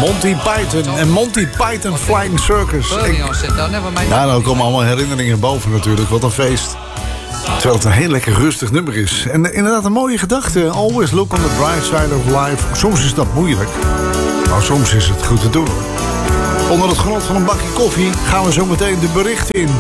Monty Python en Monty Python Flying Circus. Ja, nou komen allemaal herinneringen boven natuurlijk. Wat een feest. Terwijl het een heel lekker rustig nummer is. En inderdaad een mooie gedachte. Always look on the bright side of life. Soms is dat moeilijk. Maar soms is het goed te doen. Onder het genot van een bakje koffie gaan we zo meteen de berichten in.